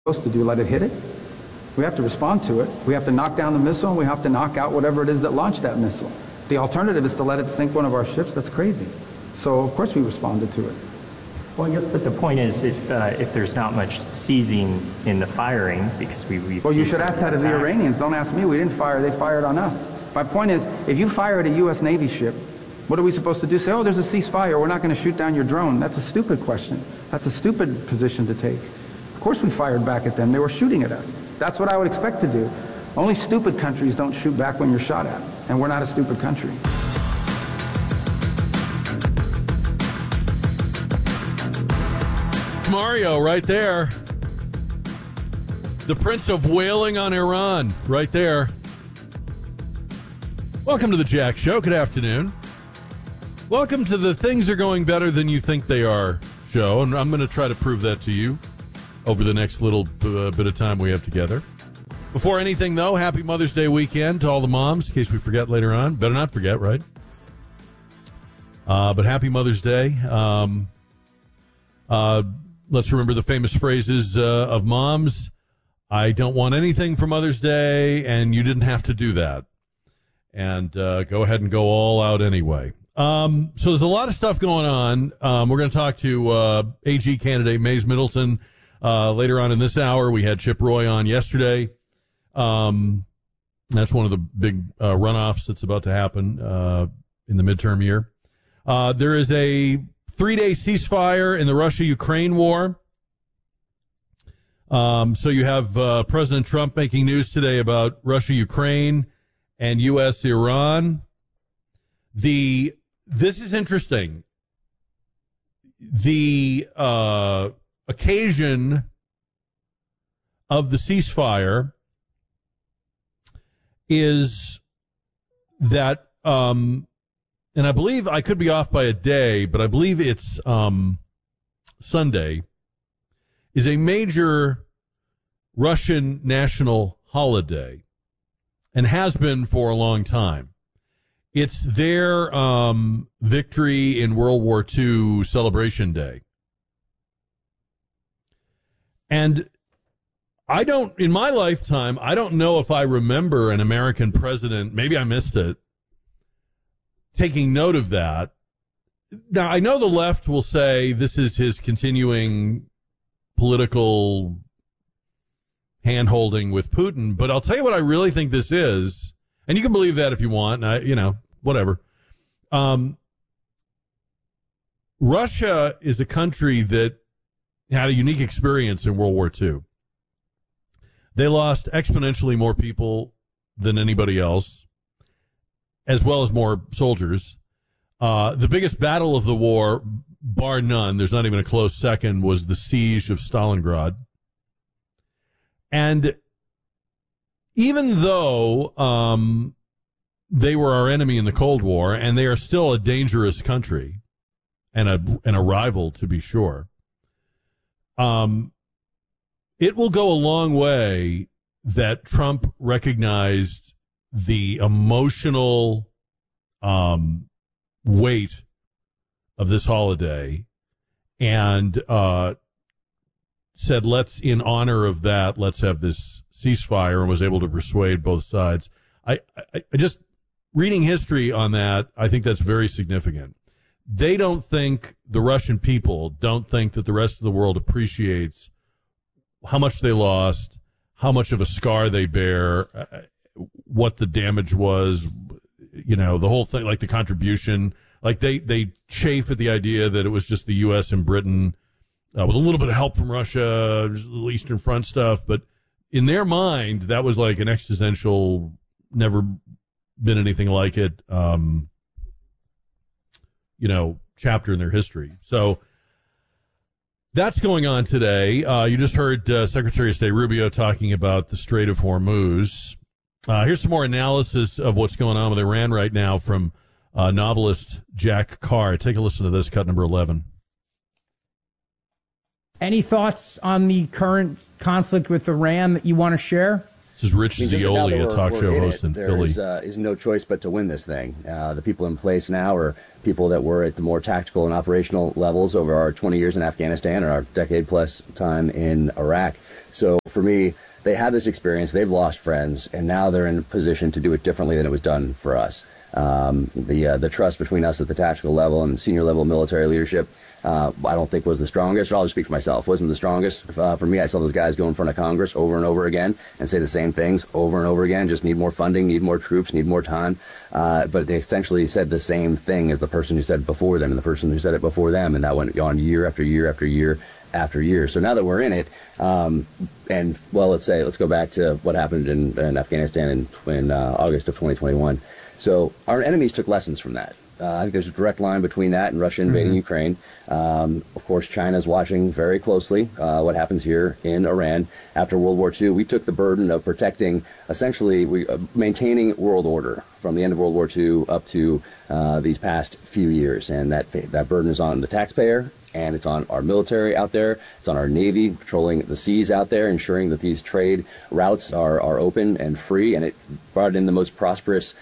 supposed to do? Let it hit it? We have to respond to it. We have to knock down the missile, and we have to knock out whatever it is that launched that missile. The alternative is to let it sink one of our ships. That's crazy. So, of course, we responded to it. Well, but the point is, if there's not much seizing in the firing, because we've... Well, you should ask that of the Iranians. Don't ask me. We didn't fire. They fired on us. My point is, if you fire at a U.S. Navy ship, what are we supposed to do? Say, oh, there's a ceasefire. We're not going to shoot down your drone. That's a stupid question. That's a stupid position to take. Of course we fired back at them. They were shooting at us. That's what I would expect to do. Only stupid countries don't shoot back when you're shot at. And we're not a stupid country. Mario right there. The Prince of Wailing on Iran right there. Welcome to the Jack Show. Good afternoon. Welcome to the Things Are Going Better Than You Think They Are show, and I'm going to try to prove that to you over the next little bit of time we have together. Before anything, though, happy Mother's Day weekend to all the moms, in case we forget later on. Better not forget, right? But happy Mother's Day. Let's remember the famous phrases of moms. I don't want anything for Mother's Day, and you didn't have to do that. And go ahead and go all out anyway. So there's a lot of stuff going on. We're going to talk to AG candidate Mays Middleton later on in this hour. We had Chip Roy on yesterday. That's one of the big runoffs that's about to happen in the midterm year. There is a 3-day ceasefire in the Russia-Ukraine war. So you have President Trump making news today about Russia-Ukraine and U.S.-Iran. This is interesting. The occasion of the ceasefire is that, and I believe I could be off by a day, but I believe it's Sunday, is a major Russian national holiday and has been for a long time. It's their victory in World War II celebration day. And in my lifetime, I don't know if I remember an American president, maybe I missed it, taking note of that. Now, I know the left will say this is his continuing political hand-holding with Putin, but I'll tell you what I really think this is. And you can believe that if you want, whatever. Russia is a country that had a unique experience in World War II. They lost exponentially more people than anybody else, as well as more soldiers. The biggest battle of the war, bar none, there's not even a close second, was the siege of Stalingrad. And even though they were our enemy in the Cold War, and they are still a dangerous country and a rival, to be sure, it will go a long way that Trump recognized the emotional weight of this holiday and said, in honor of that, let's have this ceasefire, and was able to persuade both sides. I just, reading history on that, I think that's very significant. The Russian people don't think that the rest of the world appreciates how much they lost, how much of a scar they bear, what the damage was, the whole thing, like the contribution. Like they chafe at the idea that it was just the U.S. and Britain with a little bit of help from Russia, little Eastern Front stuff. But in their mind, that was like an existential, never been anything like it, chapter in their history. So that's going on today. You just heard Secretary of State Rubio talking about the Strait of Hormuz. Here's some more analysis of what's going on with Iran right now from novelist Jack Carr. Take a listen to this, cut number 11. Any thoughts on the current conflict with Iran that you want to share? This is Rich Zeoli, a talk show host in Philly. There is no choice but to win this thing. The people in place now are people that were at the more tactical and operational levels over our 20 years in Afghanistan or our decade-plus time in Iraq. So for me, they had this experience, they've lost friends, and now they're in a position to do it differently than it was done for us. The trust between us at the tactical level and senior level military leadership, I don't think was the strongest. I'll just speak for myself. Wasn't the strongest. For me, I saw those guys go in front of Congress over and over again and say the same things over and over again. Just need more funding, need more troops, need more time. But they essentially said the same thing as the person who said it before them and the person who said it before them. And that went on year after year after year after year. So now that we're in it, and well, let's go back to what happened in Afghanistan in August of 2021. So our enemies took lessons from that. I think there's a direct line between that and Russia invading Ukraine. Of course, China's watching very closely what happens here in Iran. After World War II, we took the burden of protecting, essentially, maintaining world order from the end of World War II up to these past few years. And that burden is on the taxpayer, and it's on our military out there. It's on our Navy patrolling the seas out there, ensuring that these trade routes are open and free. And it brought in the most prosperous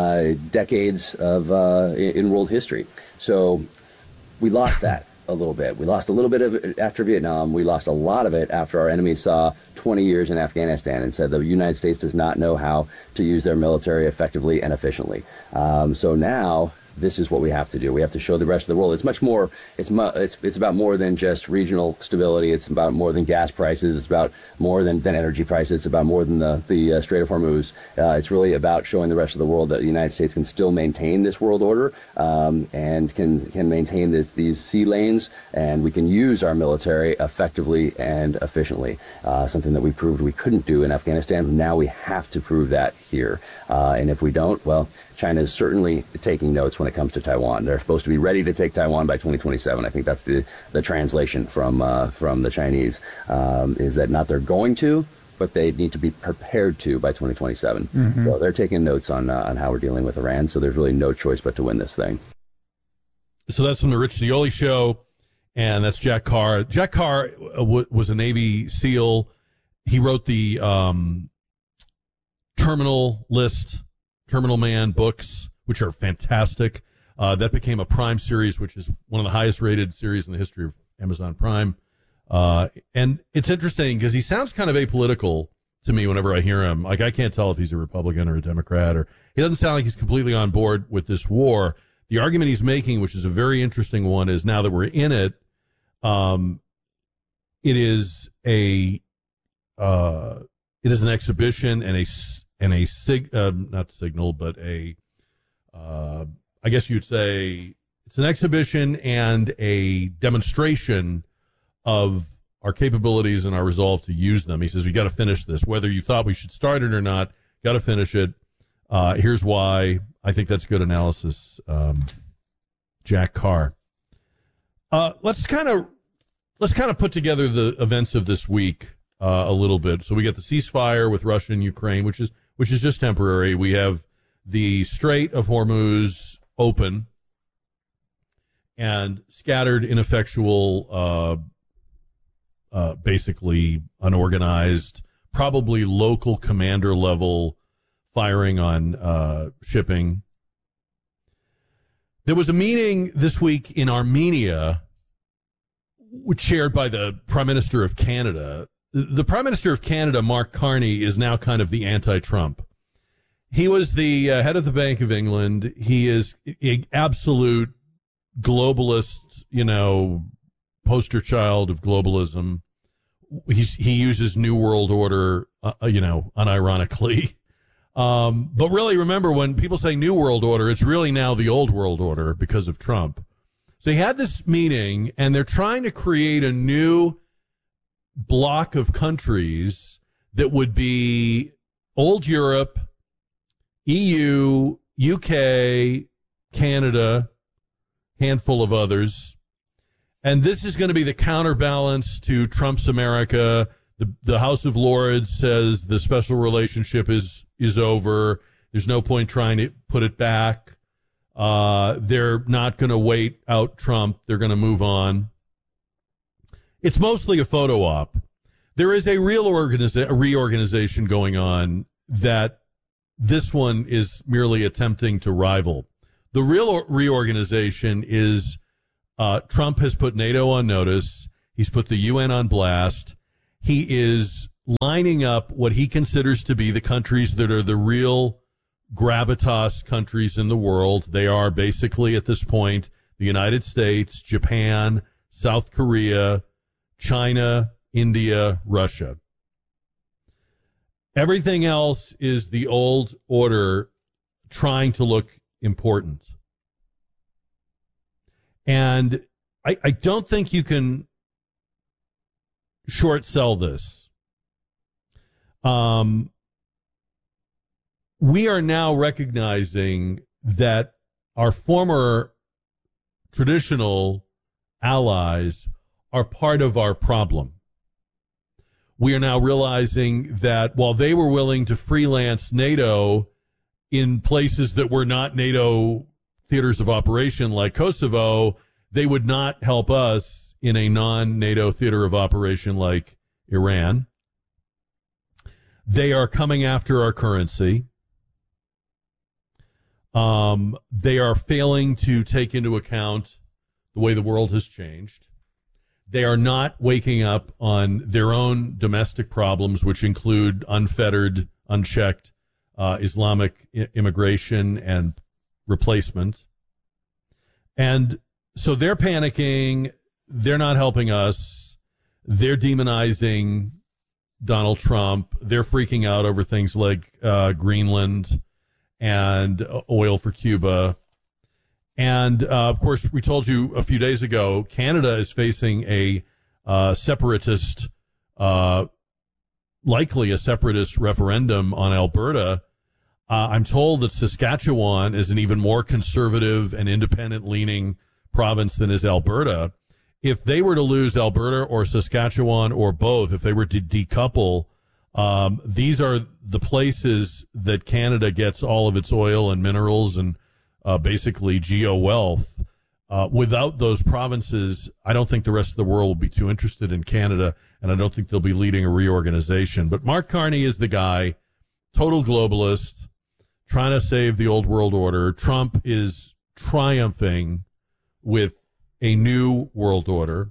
decades of in world history. So we lost that a little bit. We lost a little bit of it after Vietnam. We lost a lot of it after our enemies saw 20 years in Afghanistan and said the United States does not know how to use their military effectively and efficiently. So now this is what we have to do. We have to show the rest of the world. It's much more. It's about more than just regional stability. It's about more than gas prices. It's about more than energy prices. It's about more than the Strait of Hormuz. It's really about showing the rest of the world that the United States can still maintain this world order and can maintain these sea lanes, and we can use our military effectively and efficiently. Something that we proved we couldn't do in Afghanistan. Now we have to prove that here. And if we don't, well, China is certainly taking notes when it comes to Taiwan. They're supposed to be ready to take Taiwan by 2027. I think that's the translation from the Chinese, is that not they're going to, but they need to be prepared to by 2027. So they're taking notes on how we're dealing with Iran. So there's really no choice but to win this thing. So that's from the Rich Zeoli Show, and that's Jack Carr. Jack Carr was a Navy SEAL. He wrote the Terminal Man books, which are fantastic. That became a Prime series, which is one of the highest rated series in the history of Amazon Prime. And it's interesting because he sounds kind of apolitical to me whenever I hear him. Like, I can't tell if he's a Republican or a Democrat, or he doesn't sound like he's completely on board with this war. The argument he's making, which is a very interesting one, is now that we're in it, it is an exhibition and not signal, but I guess you'd say it's an exhibition and a demonstration of our capabilities and our resolve to use them. He says, we got to finish this. Whether you thought we should start it or not, got to finish it. Here's why. I think that's good analysis. Jack Carr. Let's kind of put together the events of this week a little bit. So we got the ceasefire with Russia and Ukraine, which is just temporary. We have the Strait of Hormuz open and scattered, ineffectual, basically unorganized, probably local commander level firing on shipping. There was a meeting this week in Armenia, chaired by the Prime Minister of Canada. The Prime Minister of Canada, Mark Carney, is now kind of the anti-Trump. He was the head of the Bank of England. He is an absolute globalist, poster child of globalism. He uses New World Order, unironically. But really, remember, when people say New World Order, it's really now the Old World Order because of Trump. So he had this meeting, and they're trying to create a new block of countries that would be old Europe, EU, UK, Canada, handful of others. And this is going to be the counterbalance to Trump's America. The House of Lords says the special relationship is over. There's no point trying to put it back. They're not going to wait out Trump. They're going to move on. It's mostly a photo op. There is a real reorganization going on that this one is merely attempting to rival. The real reorganization is Trump has put NATO on notice. He's put the UN on blast. He is lining up what he considers to be the countries that are the real gravitas countries in the world. They are basically, at this point, the United States, Japan, South Korea, China, India, Russia. Everything else is the old order trying to look important. And I don't think you can short sell this. We are now recognizing that our former traditional allies are part of our problem. We are now realizing that while they were willing to freelance NATO in places that were not NATO theaters of operation like Kosovo, they would not help us in a non-NATO theater of operation like Iran. They are coming after our currency. They are failing to take into account the way the world has changed. They are not waking up on their own domestic problems, which include unfettered, unchecked Islamic immigration and replacement. And so they're panicking. They're not helping us. They're demonizing Donald Trump. They're freaking out over things like Greenland and oil for Cuba. And, of course, we told you a few days ago, Canada is facing a separatist, likely a separatist referendum on Alberta. I'm told that Saskatchewan is an even more conservative and independent-leaning province than is Alberta. If they were to lose Alberta or Saskatchewan or both, if they were to decouple, these are the places that Canada gets all of its oil and minerals and basically geo-wealth. Without those provinces, I don't think the rest of the world will be too interested in Canada, and I don't think they'll be leading a reorganization. But Mark Carney is the guy, total globalist, trying to save the old world order. Trump is triumphing with a new world order.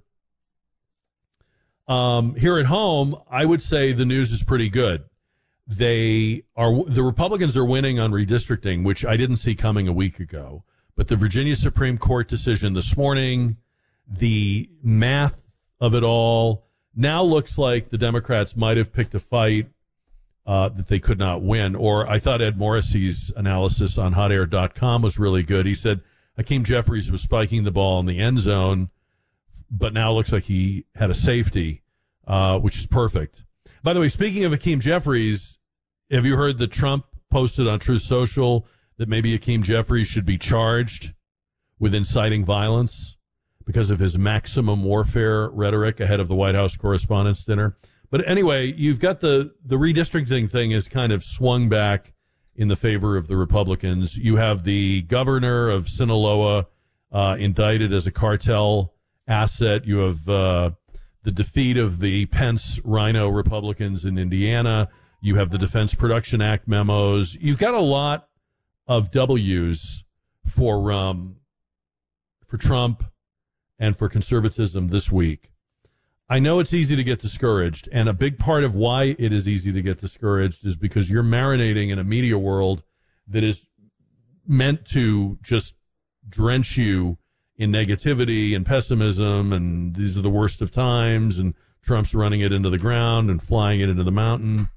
Here at home, I would say the news is pretty good. The Republicans are winning on redistricting, which I didn't see coming a week ago. But the Virginia Supreme Court decision this morning, the math of it all, now looks like the Democrats might have picked a fight that they could not win. Or I thought Ed Morrissey's analysis on hotair.com was really good. He said Hakeem Jeffries was spiking the ball in the end zone, but now it looks like he had a safety, which is perfect. By the way, speaking of Hakeem Jeffries, have you heard that Trump posted on Truth Social that maybe Hakeem Jeffries should be charged with inciting violence because of his maximum warfare rhetoric ahead of the White House Correspondents' Dinner? But anyway, you've got the redistricting thing is kind of swung back in the favor of the Republicans. You have the governor of Sinaloa indicted as a cartel asset. You have the defeat of the Pence Rhino Republicans in Indiana. You have the Defense Production Act memos. You've got a lot of W's for Trump and for conservatism this week. I know it's easy to get discouraged, and a big part of why it is easy to get discouraged is because you're marinating in a media world that is meant to just drench you in negativity and pessimism, and these are the worst of times, and Trump's running it into the ground and flying it into the mountain.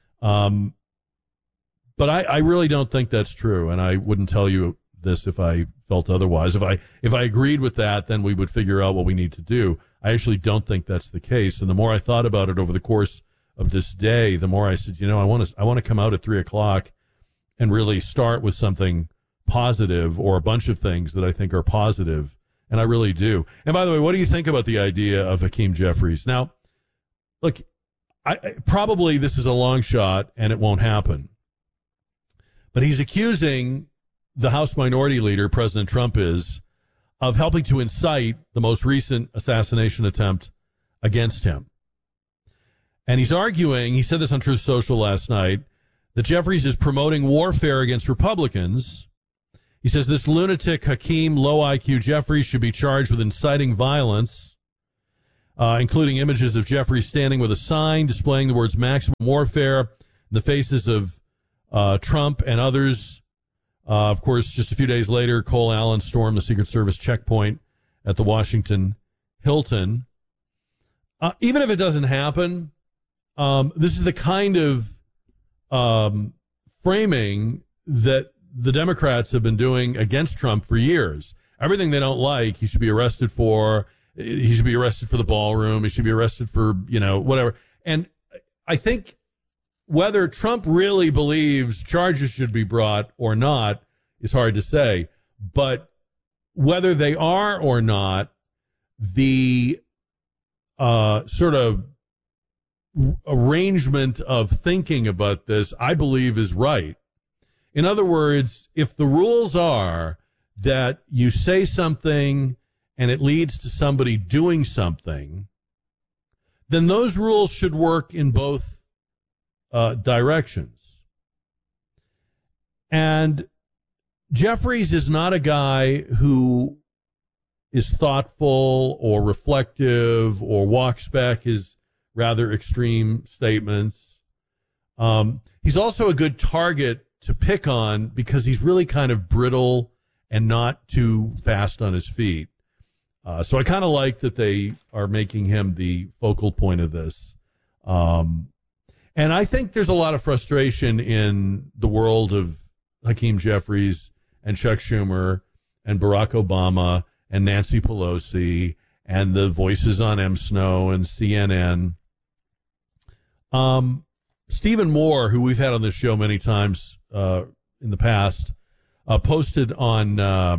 But I really don't think that's true, and I wouldn't tell you this if I felt otherwise. If I agreed with that, then we would figure out what we need to do. I actually don't think that's the case, and the more I thought about it over the course of this day, the more I said, I want to come out at 3:00 and really start with something positive or a bunch of things that I think are positive, and I really do. And by the way, what do you think about the idea of Hakeem Jeffries? Now, look, probably this is a long shot and it won't happen, but he's accusing the House Minority Leader, President Trump is, of helping to incite the most recent assassination attempt against him. And he's arguing, he said this on Truth Social last night, that Jeffries is promoting warfare against Republicans. He says this lunatic Hakeem low IQ Jeffries should be charged with inciting violence. including images of Jeffrey standing with a sign displaying the words maximum warfare in the faces of Trump and others. Of course, just a few days later, Cole Allen stormed the Secret Service checkpoint at the Washington Hilton. Even if it doesn't happen, this is the kind of framing that the Democrats have been doing against Trump for years. Everything they don't like, he should be arrested for. He should be arrested for the ballroom. He should be arrested for, whatever. And I think whether Trump really believes charges should be brought or not is hard to say. But whether they are or not, the sort of arrangement of thinking about this, I believe, is right. In other words, if the rules are that you say something and it leads to somebody doing something, then those rules should work in both directions. And Jeffries is not a guy who is thoughtful or reflective or walks back his rather extreme statements. He's also a good target to pick on because he's really kind of brittle and not too fast on his feet. So I kind of like that they are making him the focal point of this. And I think there's a lot of frustration in the world of Hakeem Jeffries and Chuck Schumer and Barack Obama and Nancy Pelosi and the voices on M. Snow and CNN. Stephen Moore, who we've had on this show many times in the past, posted on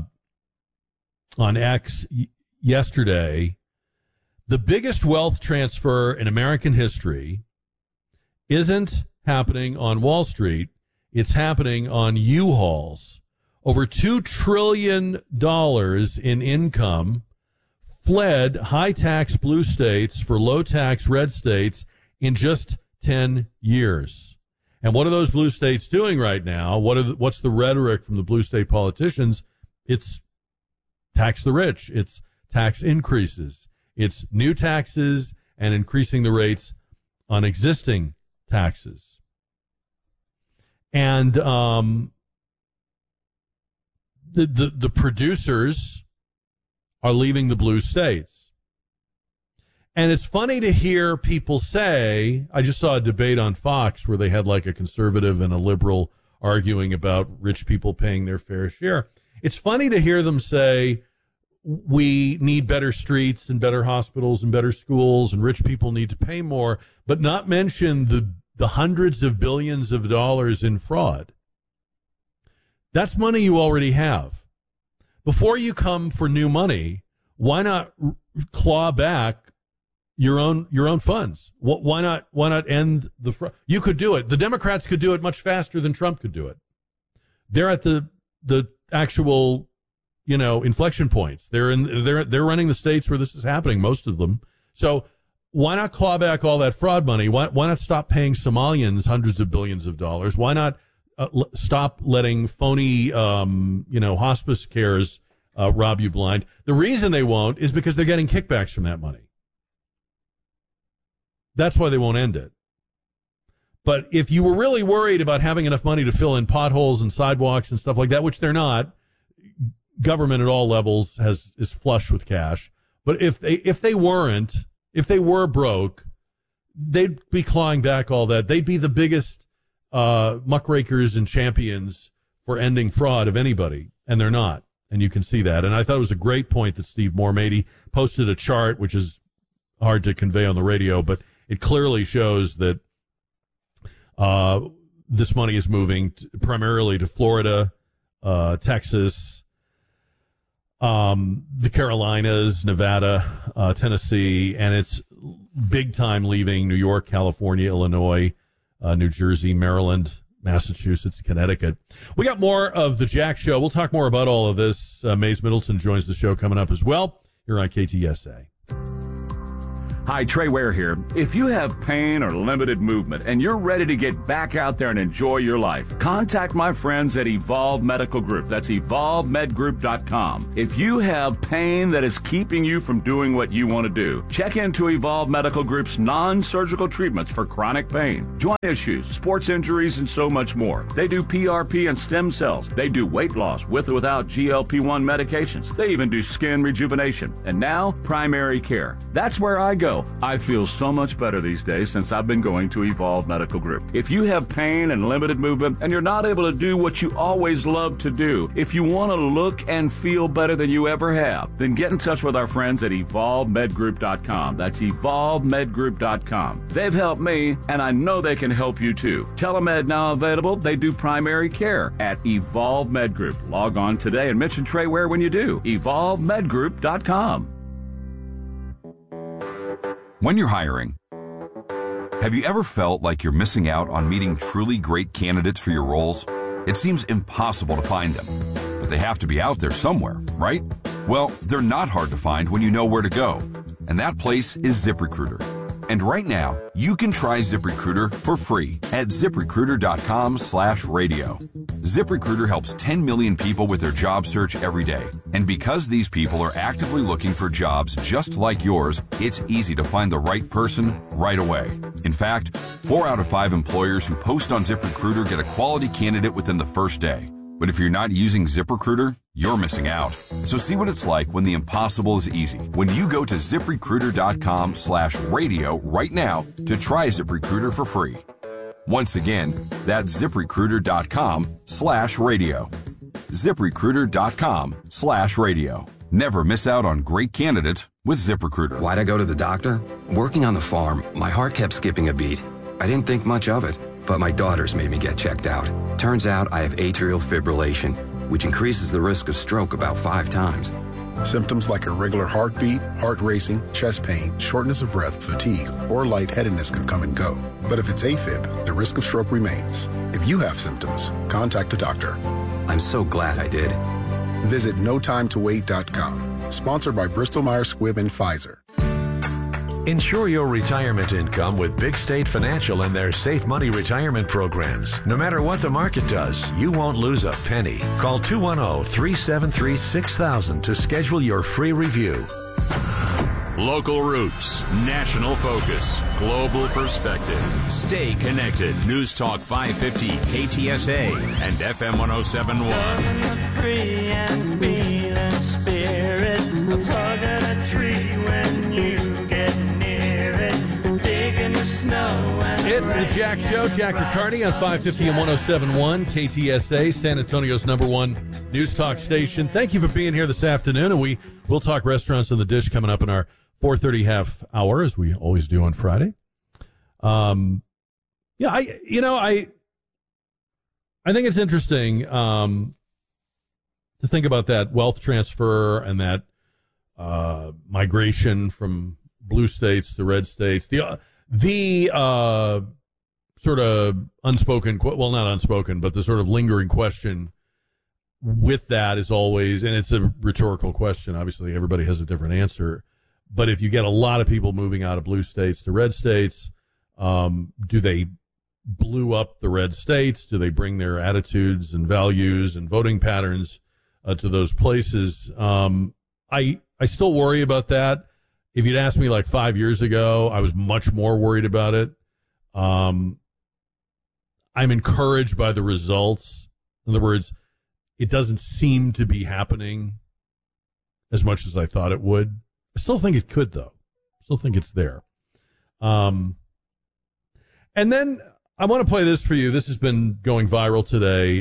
X yesterday, the biggest wealth transfer in American history isn't happening on Wall Street. It's happening on U-Hauls. Over $2 trillion in income fled high-tax blue states for low-tax red states in just 10 years. And what are those blue states doing right now? What's the rhetoric from the blue state politicians? It's tax the rich. It's tax increases. It's new taxes and increasing the rates on existing taxes. And the producers are leaving the blue states. And it's funny to hear people say, I just saw a debate on Fox where they had like a conservative and a liberal arguing about rich people paying their fair share. It's funny to hear them say, we need better streets and better hospitals and better schools and rich people need to pay more, but not mention the hundreds of billions of dollars in fraud. That's money you already have. Before you come for new money, why not claw back your own funds? Why not end the fraud? You could do it. The Democrats could do it much faster than Trump could do it. They're at the actual, inflection points. They're running the states where this is happening, most of them. So why not claw back all that fraud money? Why not stop paying Somalians hundreds of billions of dollars? Why not stop letting phony, hospice cares rob you blind? The reason they won't is because they're getting kickbacks from that money. That's why they won't end it. But if you were really worried about having enough money to fill in potholes and sidewalks and stuff like that, which they're not, government at all levels is flush with cash. But if they were broke, they'd be clawing back all that. They'd be the biggest muckrakers and champions for ending fraud of anybody, and they're not. And you can see that. And I thought it was a great point that Steve Moore made. He posted a chart, which is hard to convey on the radio, but it clearly shows that this money is moving primarily to Florida, Texas, the Carolinas, Nevada, Tennessee, and it's big time leaving New York, California, Illinois, New Jersey, Maryland, Massachusetts, Connecticut. We got more of the Jack Show. We'll talk more about all of this. Mays Middleton joins the show coming up as well here on KTSA. Hi, Trey Ware here. If you have pain or limited movement and you're ready to get back out there and enjoy your life, contact my friends at Evolve Medical Group. That's evolvemedgroup.com. If you have pain that is keeping you from doing what you want to do, check into Evolve Medical Group's non-surgical treatments for chronic pain, joint issues, sports injuries, and so much more. They do PRP and stem cells. They do weight loss with or without GLP-1 medications. They even do skin rejuvenation. And now, primary care. That's where I go. I feel so much better these days since I've been going to Evolve Medical Group. If you have pain and limited movement and you're not able to do what you always love to do, if you want to look and feel better than you ever have, then get in touch with our friends at evolvemedgroup.com. That's evolvemedgroup.com. They've helped me, and I know they can help you too. Telemed now available. They do primary care at Evolve Med Group. Log on today and mention Trey Ware when you do. evolvemedgroup.com. When you're hiring, have you ever felt like you're missing out on meeting truly great candidates for your roles? It seems impossible to find them, but they have to be out there somewhere, right? Well, they're not hard to find when you know where to go, and that place is ZipRecruiter. And right now, you can try ZipRecruiter for free at ZipRecruiter.com/radio. ZipRecruiter helps 10 million people with their job search every day. And because these people are actively looking for jobs just like yours, it's easy to find the right person right away. In fact, 4 out of 5 employers who post on ZipRecruiter get a quality candidate within the first day. But if you're not using ZipRecruiter, you're missing out. So see what it's like when the impossible is easy. When you go to ZipRecruiter.com/radio right now to try ZipRecruiter for free. Once again, that's ZipRecruiter.com/radio. ZipRecruiter.com/radio. Never miss out on great candidates with ZipRecruiter. Why'd I go to the doctor? Working on the farm, my heart kept skipping a beat. I didn't think much of it, but my daughters made me get checked out. Turns out I have atrial fibrillation, which increases the risk of stroke about 5 times. Symptoms like irregular heartbeat, heart racing, chest pain, shortness of breath, fatigue, or lightheadedness can come and go. But if it's AFib, the risk of stroke remains. If you have symptoms, contact a doctor. I'm so glad I did. Visit NoTimeToWait.com. Sponsored by Bristol Myers Squibb and Pfizer. Ensure your retirement income with Big State Financial and their Safe Money retirement programs. No matter what the market does, you won't lose a penny. Call 210-373-6000 to schedule your free review. Local roots, national focus, global perspective. Stay connected. News Talk 550, KTSA, and FM 1071. Free and feeling spirit of hugging a tree when you get near it, digging the snow and It's the Jack Show. Jack Riccardi on 550 and 1071, KTSA, San Antonio's #1 news talk station. Thank you for being here this afternoon, and we'll talk restaurants on the dish coming up in our 4:30 half hour, as we always do on Friday. I think it's interesting to think about that wealth transfer and that migration from blue states to red states. The sort of unspoken, well, not unspoken, but the sort of lingering question with that is always, and it's a rhetorical question. Obviously, everybody has a different answer. But if you get a lot of people moving out of blue states to red states, do they blue up the red states? Do they bring their attitudes and values and voting patterns to those places? I still worry about that. If you'd asked me like 5 years ago, I was much more worried about it. I'm encouraged by the results. In other words, it doesn't seem to be happening as much as I thought it would. I still think it could, though. I still think it's there. And then I want to play this for you. This has been going viral today.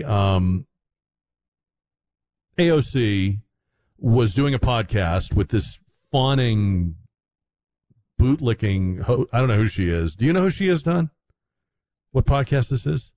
AOC was doing a podcast with this fawning, bootlicking, I don't know who she is. Do you know who she is, Don? What podcast this is?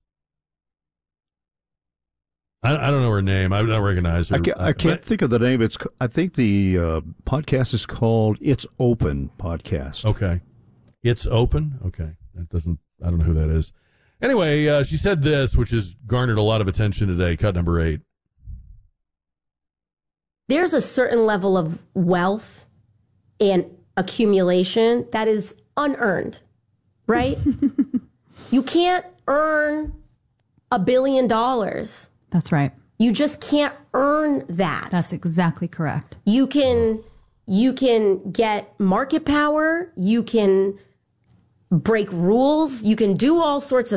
I don't know her name. I don't recognize her. I can't think of the name. I think the podcast is called It's Open Podcast. Okay. It's Open? Okay. I don't know who that is. Anyway, she said this, which has garnered a lot of attention today. Cut number 8. There's a certain level of wealth and accumulation that is unearned, right? You can't earn $1 billion. That's right. You just can't earn that. That's exactly correct. You can get market power. You can break rules. You can do all sorts of